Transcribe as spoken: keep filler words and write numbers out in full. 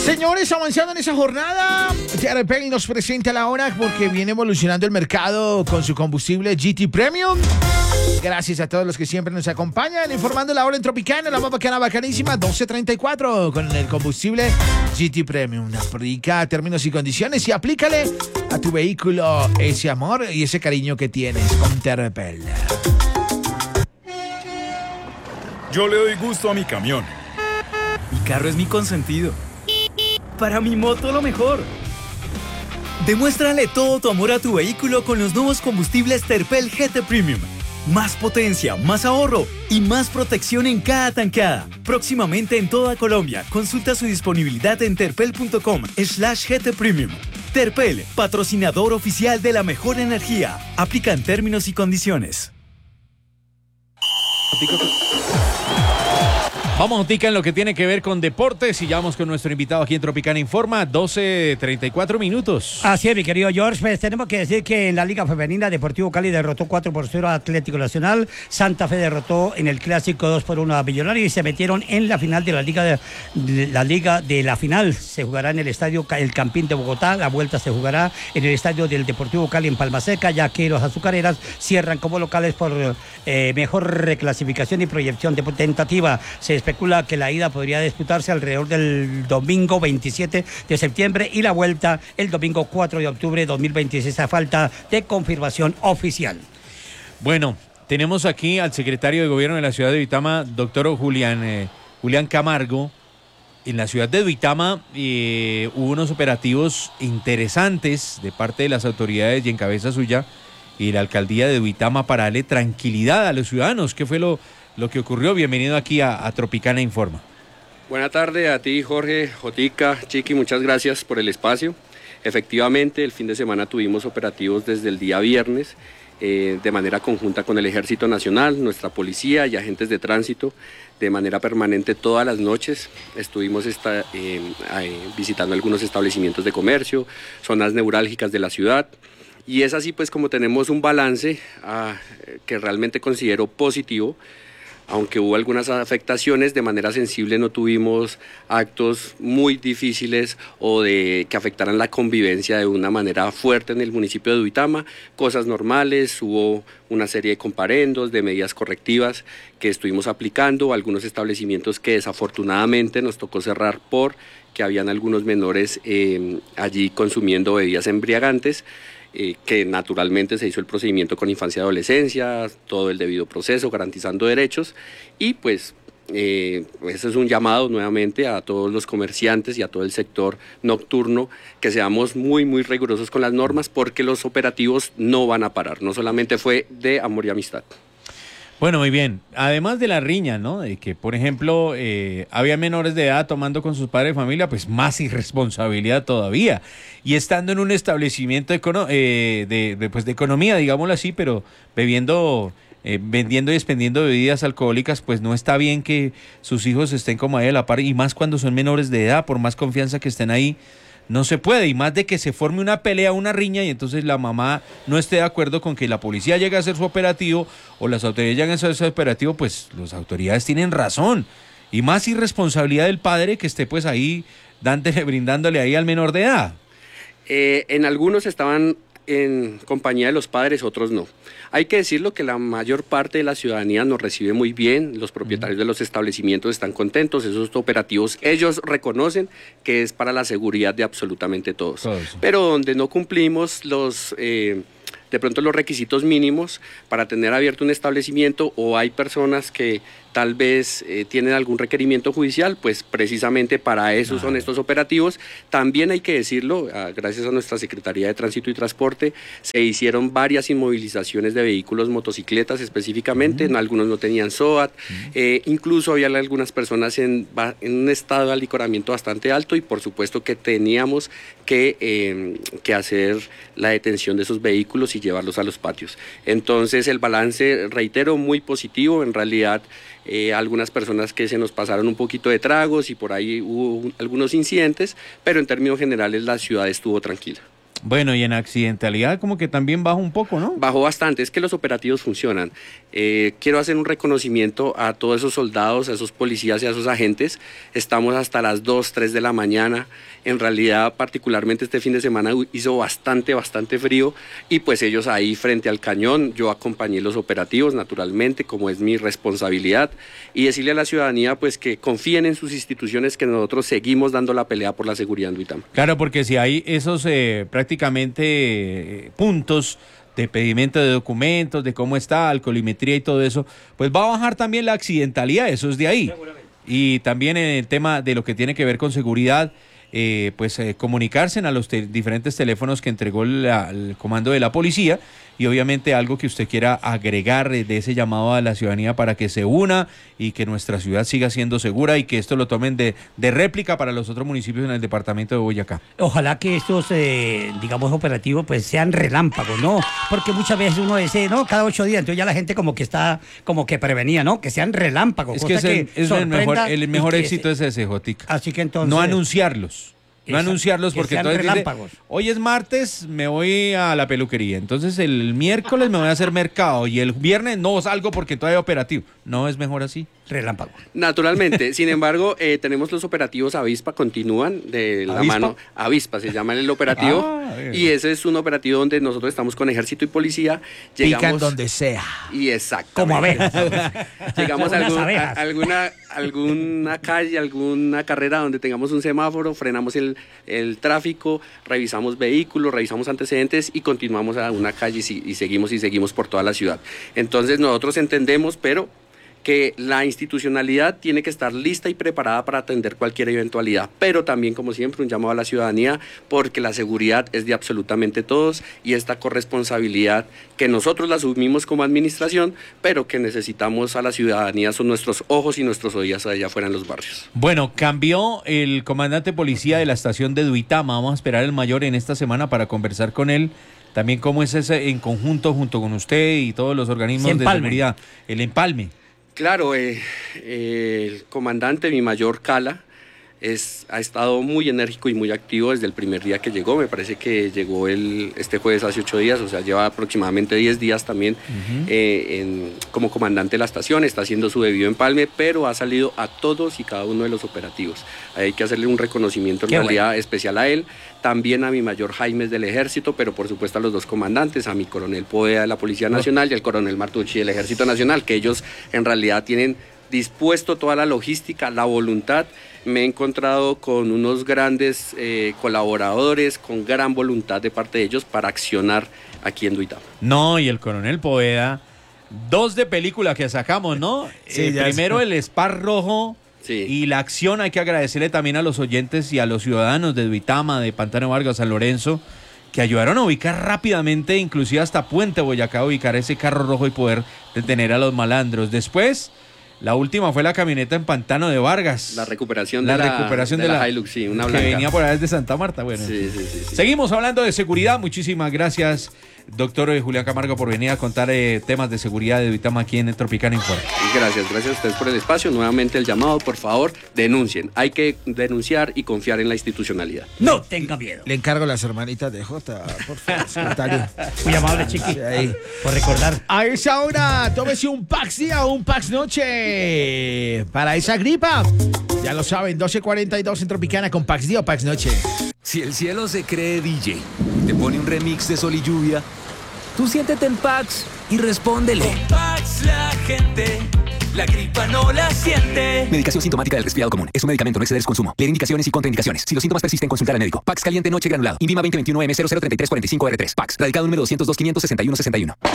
Señores, avanzando en esa jornada, Terpel nos presenta la hora porque viene evolucionando el mercado con su combustible G T Premium. Gracias a todos los que siempre nos acompañan, informando la hora en Tropicana, la más bacana, bacanísima, doce treinta y cuatro, con el combustible G T Premium. Aplica términos y condiciones y aplícale a tu vehículo ese amor y ese cariño que tienes con Terpel. Yo le doy gusto a mi camión. Mi carro es mi consentido. Para mi moto lo mejor. Demuéstrale todo tu amor a tu vehículo con los nuevos combustibles Terpel G T Premium. Más potencia, más ahorro y más protección en cada tanqueada. Próximamente en toda Colombia. Consulta su disponibilidad en terpel punto com slash G T Premium. Terpel, patrocinador oficial de la mejor energía. Aplican términos y condiciones. Vamos, Otica, en lo que tiene que ver con deportes y ya vamos con nuestro invitado aquí en Tropicana Informa, doce treinta y cuatro minutos. Así es, mi querido George, pues tenemos que decir que en la Liga Femenina Deportivo Cali derrotó cuatro por cero a Atlético Nacional, Santa Fe derrotó en el Clásico dos por uno a Millonarios y se metieron en la final de la Liga de, de la Liga de la final. Se jugará en el Estadio El Campín de Bogotá, la vuelta se jugará en el Estadio del Deportivo Cali en Palma Seca, ya que los azucareras cierran como locales por eh, mejor reclasificación y proyección de tentativa. Se especula que la ida podría disputarse alrededor del domingo veintisiete de septiembre y la vuelta el domingo cuatro de octubre de dos mil veintiséis a falta de confirmación oficial. Bueno, tenemos aquí al secretario de Gobierno de la ciudad de Duitama, doctor Julián, eh, Julián Camargo. En la ciudad de Duitama eh, hubo unos operativos interesantes de parte de las autoridades y en cabeza suya y la alcaldía de Duitama para darle tranquilidad a los ciudadanos. ¿Qué fue lo Lo que ocurrió? Bienvenido aquí a, a Tropicana Informa. Buenas tardes a ti, Jorge, Jotica, Chiqui, muchas gracias por el espacio. Efectivamente, el fin de semana tuvimos operativos desde el día viernes, eh, de manera conjunta con el Ejército Nacional, nuestra policía y agentes de tránsito, de manera permanente todas las noches. Estuvimos esta, eh, eh, visitando algunos establecimientos de comercio, zonas neurálgicas de la ciudad. Y es así pues como tenemos un balance ah, que realmente considero positivo. Aunque hubo algunas afectaciones, de manera sensible no tuvimos actos muy difíciles o de que afectaran la convivencia de una manera fuerte en el municipio de Duitama. Cosas normales, hubo una serie de comparendos, de medidas correctivas que estuvimos aplicando, algunos establecimientos que desafortunadamente nos tocó cerrar por que habían algunos menores eh, allí consumiendo bebidas embriagantes. Eh, que naturalmente se hizo el procedimiento con infancia y adolescencia, todo el debido proceso, garantizando derechos, y pues eh, ese es un llamado nuevamente a todos los comerciantes y a todo el sector nocturno, que seamos muy muy rigurosos con las normas, porque los operativos no van a parar, no solamente fue de amor y amistad. Bueno, muy bien. Además de la riña, ¿no? De que, por ejemplo, eh, había menores de edad tomando con sus padres de familia, pues más irresponsabilidad todavía. Y estando en un establecimiento econo eh, de, de, pues de economía, digámoslo así, pero bebiendo, eh, vendiendo y expendiendo bebidas alcohólicas, pues no está bien que sus hijos estén como ahí a la par, y más cuando son menores de edad, por más confianza que estén ahí. No se puede, y más de que se forme una pelea, una riña, y entonces la mamá no esté de acuerdo con que la policía llegue a hacer su operativo o las autoridades lleguen a hacer su operativo, pues las autoridades tienen razón. Y más irresponsabilidad del padre que esté pues ahí dándole, brindándole ahí al menor de edad. Eh, en algunos estaban en compañía de los padres, otros no. Hay que decirlo que la mayor parte de la ciudadanía nos recibe muy bien, los propietarios de los establecimientos están contentos, esos operativos ellos reconocen que es para la seguridad de absolutamente todos. todos. Pero donde no cumplimos los... Eh, de pronto los requisitos mínimos para tener abierto un establecimiento, o hay personas que tal vez eh, tienen algún requerimiento judicial, pues precisamente para eso son estos operativos. También hay que decirlo, ah, gracias a nuestra Secretaría de Tránsito y Transporte, se hicieron varias inmovilizaciones de vehículos, motocicletas específicamente, uh-huh. en algunos no tenían S O A T, uh-huh. eh, incluso había algunas personas en, en un estado de alicoramiento bastante alto, y por supuesto que teníamos que, eh, que hacer la detención de esos vehículos y llevarlos a los patios. Entonces el balance, reitero, muy positivo. En realidad eh, algunas personas que se nos pasaron un poquito de tragos y por ahí hubo algunos incidentes, pero en términos generales la ciudad estuvo tranquila. Bueno, y en accidentalidad como que también baja un poco, ¿no? Bajó bastante, es que los operativos funcionan. Eh, quiero hacer un reconocimiento a todos esos soldados, a esos policías y a esos agentes. Estamos hasta las dos, tres de la mañana. En realidad, particularmente este fin de semana hizo bastante, bastante frío y pues ellos ahí frente al cañón, yo acompañé los operativos naturalmente, como es mi responsabilidad, y decirle a la ciudadanía pues que confíen en sus instituciones, que nosotros seguimos dando la pelea por la seguridad en Duitama. Claro, porque si hay esos eh, prácticamente eh, puntos de pedimento de documentos, de cómo está, alcoholimetría y todo eso, pues va a bajar también la accidentalidad, eso es de ahí. Y también en el tema de lo que tiene que ver con seguridad, eh, pues eh, comunicarse a los te diferentes teléfonos que entregó la, el comando de la policía, y obviamente algo que usted quiera agregar eh, de ese llamado a la ciudadanía para que se una y que nuestra ciudad siga siendo segura y que esto lo tomen de, de réplica para los otros municipios en el departamento de Boyacá. Ojalá que estos, eh, digamos, operativos pues sean relámpagos, ¿no? Porque muchas veces uno dice, ¿no? Cada ocho días, entonces ya la gente como que está, como que prevenía, ¿no? Que sean relámpagos. Es que, es el, es el mejor, el mejor éxito es ese, Jotica. Así que entonces... No anunciarlos. No Esa, anunciarlos porque entonces dice, hoy es martes, me voy a la peluquería, entonces el miércoles me voy a hacer mercado y el viernes no salgo porque todavía hay operativo. No es mejor así. Relámpago. Naturalmente, sin embargo, eh, tenemos los operativos Avispa, continúan de la ¿Avispa? mano. Avispa se llama el operativo. Ah, y ese es un operativo donde nosotros estamos con ejército y policía. Llegamos, Pican donde sea. Y exacto. Como abejas. Llegamos a, Unas algún, a abejas. alguna, alguna calle, alguna carrera donde tengamos un semáforo, frenamos el, el tráfico, revisamos vehículos, revisamos antecedentes y continuamos a una calle y, y seguimos y seguimos por toda la ciudad. Entonces nosotros entendemos, pero que la institucionalidad tiene que estar lista y preparada para atender cualquier eventualidad, pero también, como siempre, un llamado a la ciudadanía, porque la seguridad es de absolutamente todos y esta corresponsabilidad que nosotros la asumimos como administración, pero que necesitamos a la ciudadanía, son nuestros ojos y nuestros oídos allá afuera en los barrios. Bueno, cambió el comandante policía de la estación de Duitama. Vamos a esperar al mayor en esta semana para conversar con él. También cómo es ese en conjunto junto con usted y todos los organismos de seguridad. El empalme. Claro, eh, eh, el comandante, mi mayor Cala, es, ha estado muy enérgico y muy activo desde el primer día que llegó. Me parece que llegó el, este jueves hace ocho días, o sea, lleva aproximadamente diez días también uh-huh. eh, en, como comandante de la estación. Está haciendo su debido empalme, pero ha salido a todos y cada uno de los operativos. Hay que hacerle un reconocimiento en Qué realidad bueno. especial a él. También a mi mayor Jaimes del Ejército, pero por supuesto a los dos comandantes, a mi coronel Poveda de la Policía Nacional y al coronel Martucci del Ejército Nacional, que ellos en realidad tienen dispuesto toda la logística, la voluntad. Me he encontrado con unos grandes eh, colaboradores, con gran voluntad de parte de ellos para accionar aquí en Duitama. No, y el coronel Poveda, dos de película que sacamos, ¿no? Sí, eh, primero es. el Spar Rojo. Sí. Y la acción hay que agradecerle también a los oyentes y a los ciudadanos de Duitama, de Pantano Vargas, San Lorenzo, que ayudaron a ubicar rápidamente, inclusive hasta Puente Boyacá, ubicar ese carro rojo y poder detener a los malandros. Después, la última fue la camioneta en Pantano de Vargas. La recuperación la de la, recuperación de de la, la Hilux, sí, una que blanca. venía por ahí desde Santa Marta. Bueno, sí, sí, sí, sí. Seguimos hablando de seguridad. Muchísimas gracias, doctor Julián Camargo, por venir a contar eh, temas de seguridad de Duitama aquí en Tropicana Informa. Gracias, gracias a ustedes por el espacio. Nuevamente el llamado, por favor, denuncien. Hay que denunciar y confiar en la institucionalidad. No tenga miedo. Le encargo a las hermanitas de Jota, por favor, secretario. Muy amable, Chiqui, Sí, ahí. por recordar. A esa hora, tómese un Pax día o un Pax noche para esa gripa. Ya lo saben, doce cuarenta y dos en Tropicana con Pax día o Pax noche. Si el cielo se cree D J, te pone un remix de Sol y Lluvia, tú siéntete en Pax y respóndele. Con Pax la gente, la gripa no la siente. Medicación sintomática del resfriado común. Es un medicamento, no exceder su consumo. Leer indicaciones y contraindicaciones. Si los síntomas persisten, consultar al médico. Pax caliente noche granulado. Invima veinte veintiuno M cero cero treinta y tres cuarenta y cinco R tres. Pax. Radicado número doscientos dos, quinientos sesenta y uno sesenta y uno.